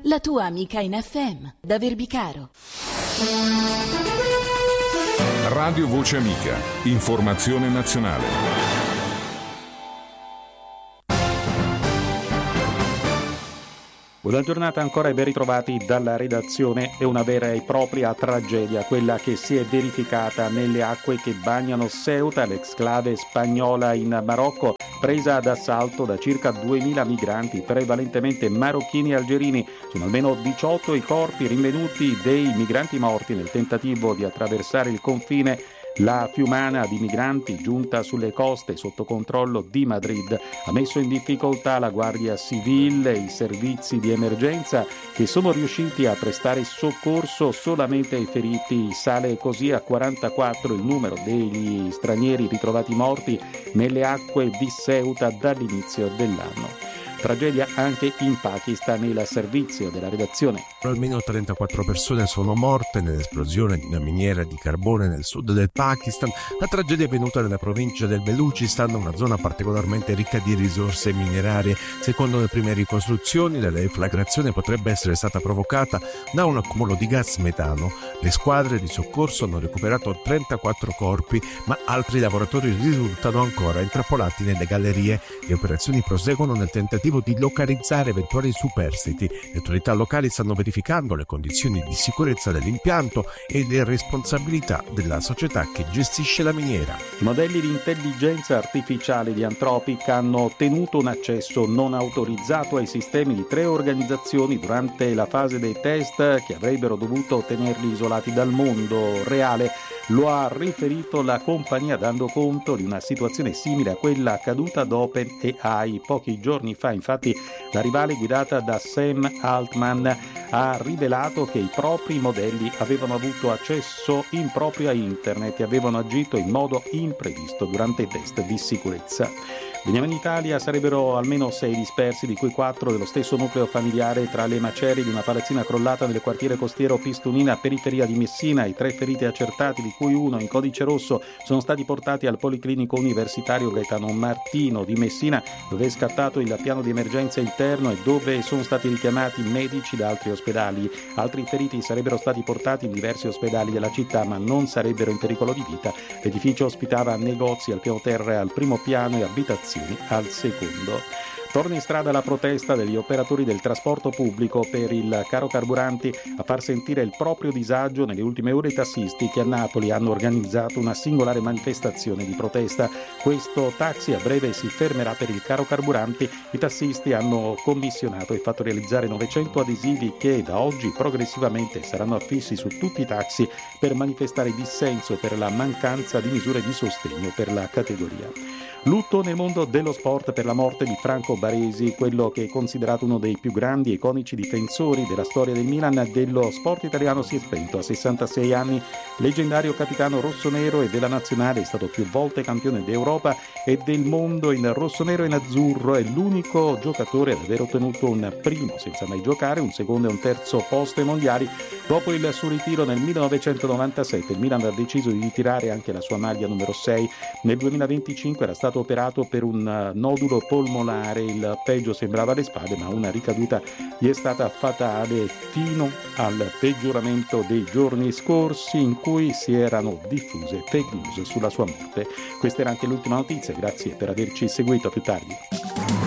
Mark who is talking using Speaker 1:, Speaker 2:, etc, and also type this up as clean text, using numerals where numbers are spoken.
Speaker 1: la tua amica in FM, da Verbicaro.
Speaker 2: Radio Voce Amica, informazione nazionale.
Speaker 3: Buona giornata ancora e ben ritrovati dalla redazione. È una vera e propria tragedia quella che si è verificata nelle acque che bagnano Ceuta, l'exclave spagnola in Marocco, presa d'assalto da circa 2000 migranti, prevalentemente marocchini e algerini. Sono almeno 18 i corpi rinvenuti dei migranti morti nel tentativo di attraversare il confine. La fiumana di migranti giunta sulle coste sotto controllo di Madrid ha messo in difficoltà la Guardia Civile e i servizi di emergenza che sono riusciti a prestare soccorso solamente ai feriti. Sale così a 44 il numero degli stranieri ritrovati morti nelle acque di Ceuta dall'inizio dell'anno. Tragedia anche in Pakistan. Il servizio della redazione.
Speaker 4: Almeno 34 persone sono morte nell'esplosione di una miniera di carbone nel sud del Pakistan. La tragedia è avvenuta nella provincia del Baluchistan, una zona particolarmente ricca di risorse minerarie. Secondo le prime ricostruzioni, la deflagrazione potrebbe essere stata provocata da un accumulo di gas metano. Le squadre di soccorso hanno recuperato 34 corpi, ma altri lavoratori risultano ancora intrappolati nelle gallerie. Le operazioni proseguono nel tentativo di localizzare eventuali superstiti. Le autorità locali stanno verificando le condizioni di sicurezza dell'impianto e le responsabilità della società che gestisce la miniera.
Speaker 3: I modelli di intelligenza artificiale di Anthropic hanno ottenuto un accesso non autorizzato ai sistemi di 3 organizzazioni durante la fase dei test che avrebbero dovuto tenerli isolati dal mondo reale. Lo ha riferito la compagnia dando conto di una situazione simile a quella accaduta ad OpenAI pochi giorni fa. Infatti la rivale guidata da Sam Altman ha rivelato che i propri modelli avevano avuto accesso improprio a internet e avevano agito in modo imprevisto durante i test di sicurezza. Veniamo in Italia, sarebbero almeno 6 dispersi, di cui 4 dello stesso nucleo familiare tra le macerie di una palazzina crollata nel quartiere costiero Pistunina, periferia di Messina. I 3 feriti accertati, di cui uno in codice rosso, sono stati portati al Policlinico Universitario Gaetano Martino di Messina, dove è scattato il piano di emergenza interno e dove sono stati richiamati medici da altri ospedali. Altri feriti sarebbero stati portati in diversi ospedali della città, ma non sarebbero in pericolo di vita. L'edificio ospitava negozi al piano terra e al primo piano e abitazioni al secondo. Torna in strada la protesta degli operatori del trasporto pubblico per il caro carburanti. A far sentire il proprio disagio nelle ultime ore i tassisti che a Napoli hanno organizzato una singolare manifestazione di protesta. Questo taxi a breve si fermerà per il caro carburanti. I tassisti hanno commissionato e fatto realizzare 900 adesivi che da oggi progressivamente saranno affissi su tutti i taxi per manifestare dissenso per la mancanza di misure di sostegno per la categoria. Lutto nel mondo dello sport per la morte di Franco Baresi, quello che è considerato uno dei più grandi e iconici difensori della storia del Milan. Dello sport italiano si è spento a 66 anni. Leggendario capitano rossonero e della nazionale, è stato più volte campione d'Europa e del mondo in rossonero e in azzurro. È l'unico giocatore ad aver ottenuto un primo senza mai giocare, un secondo e un terzo posto ai mondiali. Dopo il suo ritiro nel 1997 il Milan ha deciso di ritirare anche la sua maglia numero 6. Nel 2025 era stato operato per un nodulo polmonare. Il peggio sembrava alle spalle, ma una ricaduta gli è stata fatale fino al peggioramento dei giorni scorsi, in cui si erano diffuse fake news sulla sua morte. Questa era anche l'ultima notizia, grazie per averci seguito. A più tardi.